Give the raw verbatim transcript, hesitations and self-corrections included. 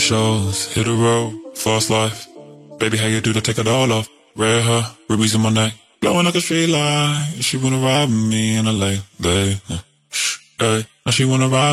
shows, hit the road, fast life. Baby, how you do to take it all off? Red hair, rubies in my neck, glowing like a street light. She wanna ride with me in L A, babe. Hey, now she wanna ride.